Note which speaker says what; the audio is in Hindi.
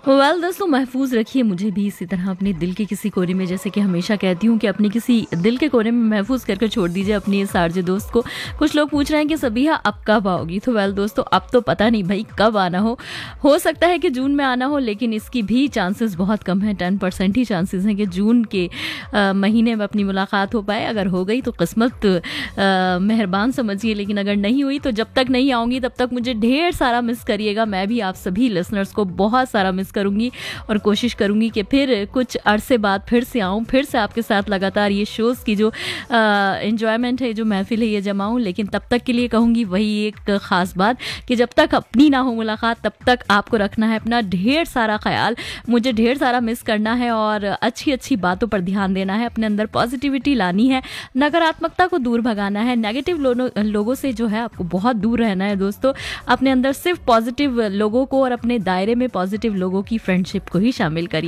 Speaker 1: दोस्तों महफूज रखिए मुझे भी इसी तरह अपने दिल के किसी कोने में, जैसे कि हमेशा कहती हूँ कि अपने किसी दिल के कोने में महफूज करके छोड़ दीजिए अपनी इस आरजे दोस्त को। कुछ लोग पूछ रहे हैं कि सबिहा अब कब आओगी, तो दोस्तों अब तो पता नहीं भाई कब आना हो सकता है कि जून में आना हो, लेकिन इसकी भी चांसेस बहुत कम है। 10% ही चांसेस हैं कि जून के महीने में अपनी मुलाकात हो पाए। अगर हो गई तो किस्मत मेहरबान समझिए, लेकिन अगर नहीं हुई तो जब तक नहीं आऊँगी तब तक मुझे ढेर सारा मिस करिएगा। मैं भी आप सभी लिसनर्स को बहुत सारा मिस करूंगी और कोशिश करूंगी कि फिर कुछ अरसे बाद फिर से आऊं, फिर से आपके साथ लगातार ये शोज़ की जो एंजॉयमेंट है, जो महफिल है, ये जमाऊं। लेकिन तब तक के लिए कहूंगी वही एक ख़ास बात कि जब तक अपनी ना हो मुलाकात तब तक आपको रखना है अपना ढेर सारा ख्याल, मुझे ढेर सारा मिस करना है और अच्छी अच्छी बातों पर ध्यान देना है, अपने अंदर पॉजिटिविटी लानी है, नकारात्मकता को दूर भगाना है, नेगेटिव लोगों से जो है आपको बहुत दूर रहना है दोस्तों। अपने अंदर सिर्फ पॉजिटिव लोगों को और अपने दायरे में पॉजिटिव लोगों की फ्रेंडशिप को ही शामिल करिए।